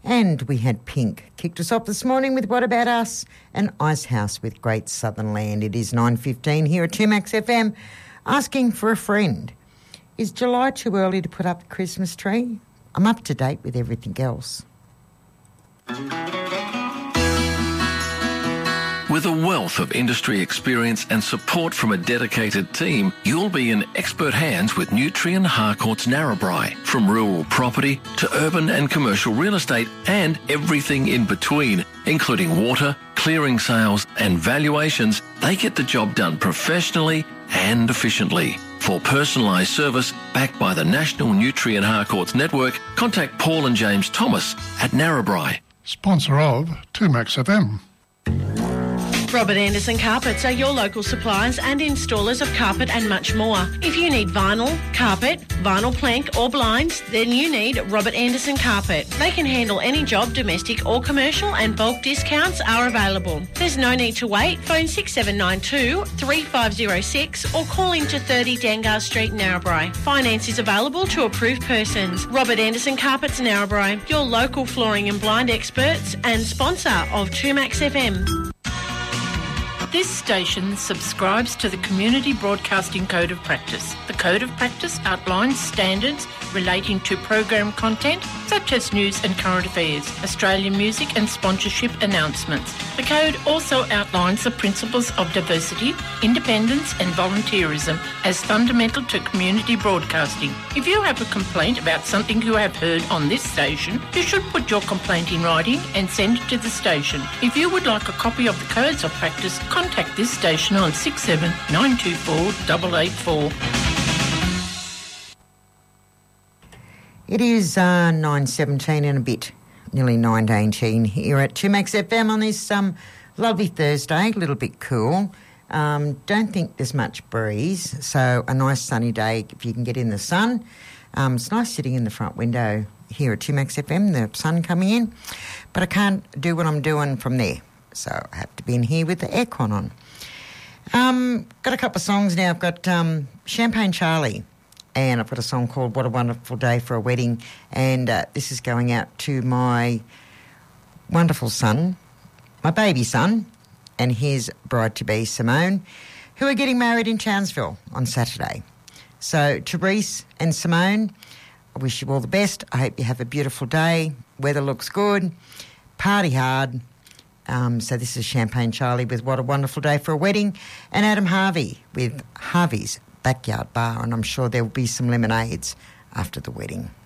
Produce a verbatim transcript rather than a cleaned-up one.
And we had Pink. Kicked us off this morning with What About Us and Icehouse with Great Southern Land. It is nine fifteen here at two Max F M. Asking for a friend. Is July too early to put up the Christmas tree? I'm up to date with everything else. With a wealth of industry experience and support from a dedicated team, you'll be in expert hands with Nutrien Harcourts Narrabri. From rural property to urban and commercial real estate and everything in between, including water, clearing sales and valuations, they get the job done professionally and efficiently. For personalised service backed by the National Nutrien Harcourts Network, contact Paul and James Thomas at Narrabri. Sponsor of two Max F M. Robert Anderson Carpets are your local suppliers and installers of carpet and much more. If you need vinyl, carpet, vinyl plank or blinds, then you need Robert Anderson Carpet. They can handle any job, domestic or commercial, and bulk discounts are available. There's no need to wait. Phone six seven nine two, three five zero six or call into thirty Dangar Street, Narrabri. Finance is available to approved persons. Robert Anderson Carpets, Narrabri, your local flooring and blind experts and sponsor of two Max F M. This station subscribes to the Community Broadcasting Code of Practice. The Code of Practice outlines standards relating to program content such as news and current affairs, Australian music and sponsorship announcements. The Code also outlines the principles of diversity, independence and volunteerism as fundamental to community broadcasting. If you have a complaint about something you have heard on this station, you should put your complaint in writing and send it to the station. If you would like a copy of the Codes of Practice, contact this station on six seven nine two four eight eight four. It is uh, nine seventeen and a bit, nearly nine eighteen here at two Max F M on this um, lovely Thursday, a little bit cool. Um, don't think there's much breeze, so a nice sunny day if you can get in the sun. Um, it's nice sitting in the front window here at two Max F M, the sun coming in, but I can't do what I'm doing from there, so I have to be in here with the aircon on. Um, got a couple of songs now. I've got um, Champagne Charlie. And I've got a song called What a Wonderful Day for a Wedding. And uh, this is going out to my wonderful son, my baby son, and his bride-to-be, Simone, who are getting married in Townsville on Saturday. So, Therese and Simone, I wish you all the best. I hope you have a beautiful day. Weather looks good. Party hard. Um, so this is Champagne Charlie with What a Wonderful Day for a Wedding. And Adam Harvey with Harvey's Backyard Bar, and I'm sure there will be some lemonades after the wedding.